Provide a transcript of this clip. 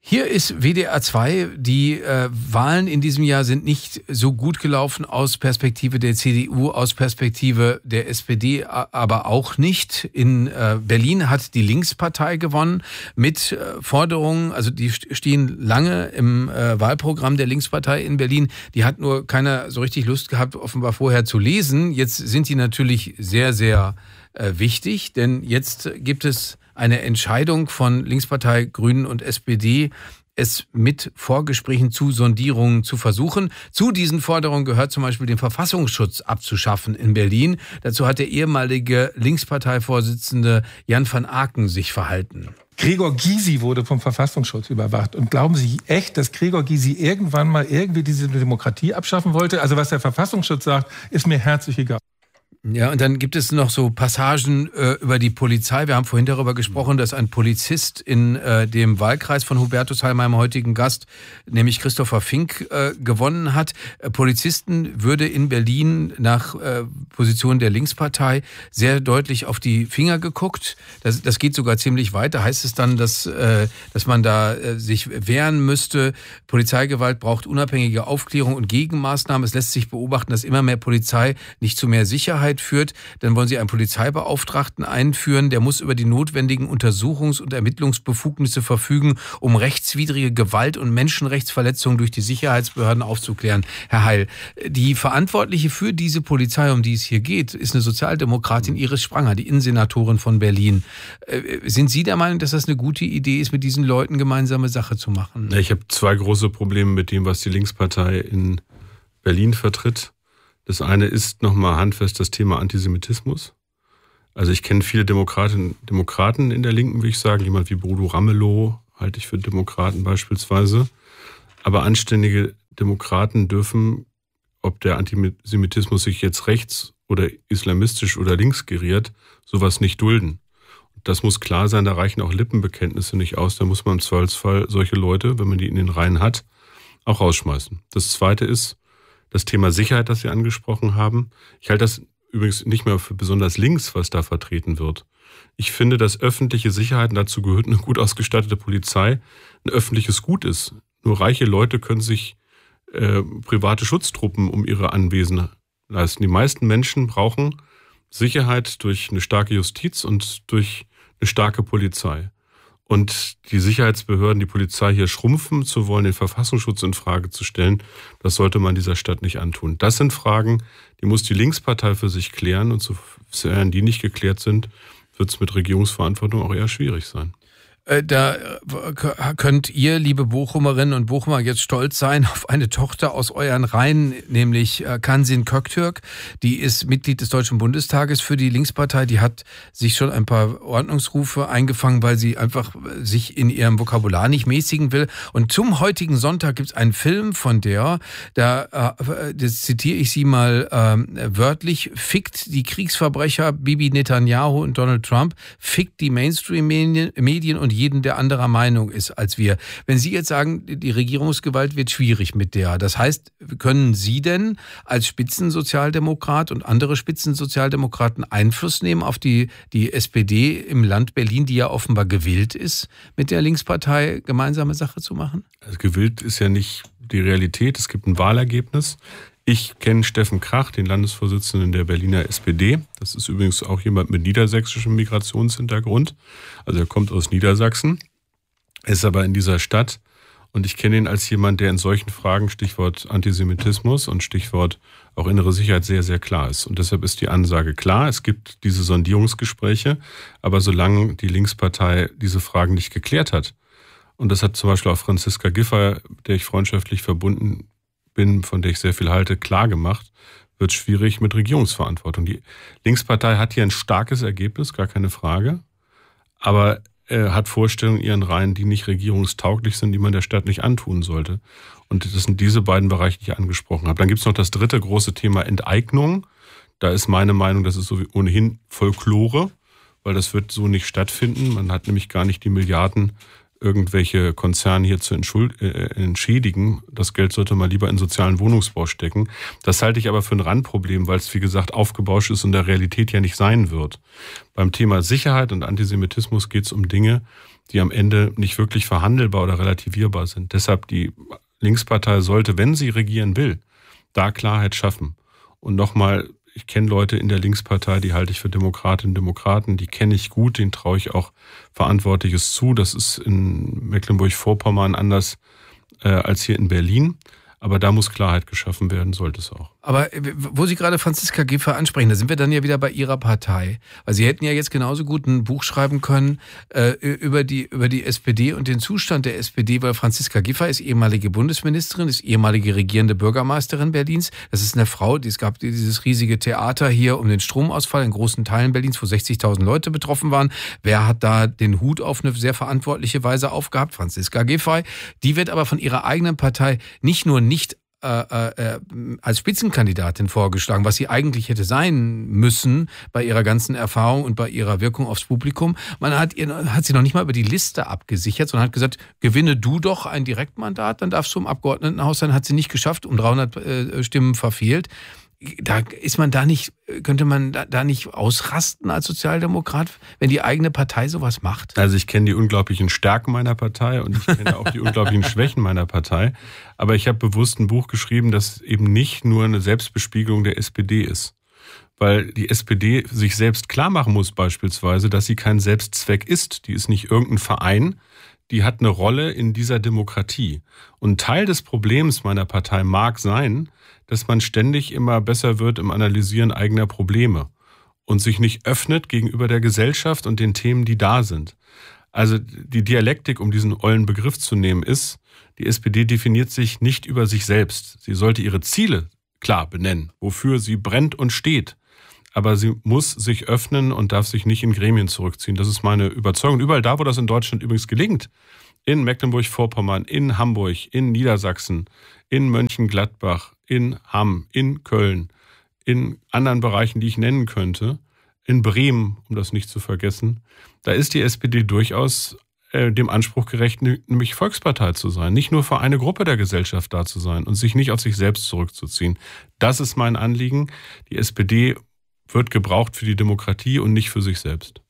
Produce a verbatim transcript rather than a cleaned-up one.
Hier ist W D R zwei. Die äh, Wahlen in diesem Jahr sind nicht so gut gelaufen aus Perspektive der C D U, aus Perspektive der S P D aber auch nicht. In äh, Berlin hat die Linkspartei gewonnen mit äh, Forderungen, also die stehen lange im äh, Wahlprogramm der Linkspartei in Berlin. Die hat nur keiner so richtig Lust gehabt, offenbar vorher zu lesen. Jetzt sind die natürlich sehr, sehr äh, wichtig, denn jetzt gibt es eine Entscheidung von Linkspartei, Grünen und S P D, es mit Vorgesprächen zu Sondierungen zu versuchen. Zu diesen Forderungen gehört zum Beispiel, den Verfassungsschutz abzuschaffen in Berlin. Dazu hat der ehemalige Linksparteivorsitzende Jan van Aken sich verhalten. Gregor Gysi wurde vom Verfassungsschutz überwacht. Und glauben Sie echt, dass Gregor Gysi irgendwann mal irgendwie diese Demokratie abschaffen wollte? Also was der Verfassungsschutz sagt, ist mir herzlich egal. Ja, und dann gibt es noch so Passagen äh, über die Polizei. Wir haben vorhin darüber gesprochen, dass ein Polizist in äh, dem Wahlkreis von Hubertus Heil, meinem heutigen Gast, nämlich Christopher Fink, äh, gewonnen hat. Äh, Polizisten würde in Berlin nach äh, Position der Linkspartei sehr deutlich auf die Finger geguckt. Das, das geht sogar ziemlich weit. Da heißt es dann, dass, äh, dass man da äh, sich wehren müsste. Polizeigewalt braucht unabhängige Aufklärung und Gegenmaßnahmen. Es lässt sich beobachten, dass immer mehr Polizei nicht zu mehr Sicherheit führt. Dann wollen sie einen Polizeibeauftragten einführen, der muss über die notwendigen Untersuchungs- und Ermittlungsbefugnisse verfügen, um rechtswidrige Gewalt- und Menschenrechtsverletzungen durch die Sicherheitsbehörden aufzuklären. Herr Heil, die Verantwortliche für diese Polizei, um die es hier geht, ist eine Sozialdemokratin, Iris Spranger, die Innensenatorin von Berlin. Sind Sie der Meinung, dass das eine gute Idee ist, mit diesen Leuten gemeinsame Sache zu machen? Ich habe zwei große Probleme mit dem, was die Linkspartei in Berlin vertritt. Das eine ist nochmal handfest das Thema Antisemitismus. Also ich kenne viele Demokratinnen, Demokraten in der Linken, würde ich sagen. Jemand wie Bodo Ramelow halte ich für Demokraten beispielsweise. Aber anständige Demokraten dürfen, ob der Antisemitismus sich jetzt rechts oder islamistisch oder links geriert, sowas nicht dulden. Das muss klar sein, da reichen auch Lippenbekenntnisse nicht aus. Da muss man im Zweifelsfall solche Leute, wenn man die in den Reihen hat, auch rausschmeißen. Das Zweite ist das Thema Sicherheit, das Sie angesprochen haben. Ich halte das übrigens nicht mehr für besonders links, was da vertreten wird. Ich finde, dass öffentliche Sicherheit, und dazu gehört eine gut ausgestattete Polizei, ein öffentliches Gut ist. Nur reiche Leute können sich äh, private Schutztruppen um ihre Anwesen leisten. Die meisten Menschen brauchen Sicherheit durch eine starke Justiz und durch eine starke Polizei. Und die Sicherheitsbehörden, die Polizei hier schrumpfen zu wollen, den Verfassungsschutz in Frage zu stellen, das sollte man dieser Stadt nicht antun. Das sind Fragen, die muss die Linkspartei für sich klären. Und sofern die nicht geklärt sind, wird es mit Regierungsverantwortung auch eher schwierig sein. Da könnt ihr, liebe Bochumerinnen und Bochumer, jetzt stolz sein auf eine Tochter aus euren Reihen, nämlich Kansin Köktürk. Die ist Mitglied des Deutschen Bundestages für die Linkspartei. Die hat sich schon ein paar Ordnungsrufe eingefangen, weil sie einfach sich in ihrem Vokabular nicht mäßigen will. Und zum heutigen Sonntag gibt es einen Film von der, da das zitiere ich sie mal äh, wörtlich, fickt die Kriegsverbrecher Bibi Netanyahu und Donald Trump, fickt die Mainstream-Medien und jeden, der anderer Meinung ist als wir. Wenn Sie jetzt sagen, die Regierungsgewalt wird schwierig mit der, das heißt, können Sie denn als Spitzensozialdemokrat und andere Spitzensozialdemokraten Einfluss nehmen auf die, die S P D im Land Berlin, die ja offenbar gewillt ist, mit der Linkspartei gemeinsame Sache zu machen? Also gewillt ist ja nicht die Realität. Es gibt ein Wahlergebnis. Ich kenne Steffen Krach, den Landesvorsitzenden der Berliner S P D. Das ist übrigens auch jemand mit niedersächsischem Migrationshintergrund. Also er kommt aus Niedersachsen, ist aber in dieser Stadt. Und ich kenne ihn als jemand, der in solchen Fragen, Stichwort Antisemitismus und Stichwort auch innere Sicherheit, sehr, sehr klar ist. Und deshalb ist die Ansage klar, es gibt diese Sondierungsgespräche. Aber solange die Linkspartei diese Fragen nicht geklärt hat, und das hat zum Beispiel auch Franziska Giffey, der ich freundschaftlich verbunden bin, von der ich sehr viel halte, klar gemacht, wird es schwierig mit Regierungsverantwortung. Die Linkspartei hat hier ein starkes Ergebnis, gar keine Frage, aber äh, hat Vorstellungen in ihren Reihen, die nicht regierungstauglich sind, die man der Stadt nicht antun sollte. Und das sind diese beiden Bereiche, die ich angesprochen habe. Dann gibt es noch das dritte große Thema Enteignung. Da ist meine Meinung, das ist so wie ohnehin Folklore, weil das wird so nicht stattfinden. Man hat nämlich gar nicht die Milliarden, irgendwelche Konzerne hier zu entschuld- äh, entschädigen. Das Geld sollte man lieber in sozialen Wohnungsbau stecken. Das halte ich aber für ein Randproblem, weil es, wie gesagt, aufgebauscht ist und der Realität ja nicht sein wird. Beim Thema Sicherheit und Antisemitismus geht es um Dinge, die am Ende nicht wirklich verhandelbar oder relativierbar sind. Deshalb die Linkspartei sollte, wenn sie regieren will, da Klarheit schaffen. Und nochmal, ich kenne Leute in der Linkspartei, die halte ich für Demokratinnen und Demokraten, die kenne ich gut, denen traue ich auch Verantwortliches zu. Das ist in Mecklenburg-Vorpommern anders äh, als hier in Berlin. Aber da muss Klarheit geschaffen werden, sollte es auch. Aber wo Sie gerade Franziska Giffey ansprechen, da sind wir dann ja wieder bei Ihrer Partei. Weil Sie hätten ja jetzt genauso gut ein Buch schreiben können äh, über die über die S P D und den Zustand der S P D, weil Franziska Giffey ist ehemalige Bundesministerin, ist ehemalige regierende Bürgermeisterin Berlins. Das ist eine Frau, die, es gab dieses riesige Theater hier um den Stromausfall in großen Teilen Berlins, wo sechzigtausend Leute betroffen waren. Wer hat da den Hut auf eine sehr verantwortliche Weise aufgehabt? Franziska Giffey. Die wird aber von ihrer eigenen Partei nicht nur nicht Äh, äh, als Spitzenkandidatin vorgeschlagen, was sie eigentlich hätte sein müssen bei ihrer ganzen Erfahrung und bei ihrer Wirkung aufs Publikum. Man hat, ihr, hat sie noch nicht mal über die Liste abgesichert, sondern hat gesagt, gewinne du doch ein Direktmandat, dann darfst du im Abgeordnetenhaus sein. Hat sie nicht geschafft, um dreihundert äh, Stimmen verfehlt. Da ist man da nicht, könnte man da, da nicht ausrasten als Sozialdemokrat, wenn die eigene Partei sowas macht? Also ich kenne die unglaublichen Stärken meiner Partei und ich kenne auch die unglaublichen Schwächen meiner Partei. Aber ich habe bewusst ein Buch geschrieben, das eben nicht nur eine Selbstbespiegelung der S P D ist. Weil die S P D sich selbst klar machen muss beispielsweise, dass sie kein Selbstzweck ist. Die ist nicht irgendein Verein. Die hat eine Rolle in dieser Demokratie. Und Teil des Problems meiner Partei mag sein, dass man ständig immer besser wird im Analysieren eigener Probleme und sich nicht öffnet gegenüber der Gesellschaft und den Themen, die da sind. Also die Dialektik, um diesen ollen Begriff zu nehmen, ist, die S P D definiert sich nicht über sich selbst. Sie sollte ihre Ziele klar benennen, wofür sie brennt und steht. Aber sie muss sich öffnen und darf sich nicht in Gremien zurückziehen. Das ist meine Überzeugung. Überall da, wo das in Deutschland übrigens gelingt, in Mecklenburg-Vorpommern, in Hamburg, in Niedersachsen, in Mönchengladbach, in Hamm, in Köln, in anderen Bereichen, die ich nennen könnte, in Bremen, um das nicht zu vergessen, da ist die S P D durchaus äh, dem Anspruch gerecht, nämlich Volkspartei zu sein, nicht nur für eine Gruppe der Gesellschaft da zu sein und sich nicht auf sich selbst zurückzuziehen. Das ist mein Anliegen. Die S P D wird gebraucht für die Demokratie und nicht für sich selbst.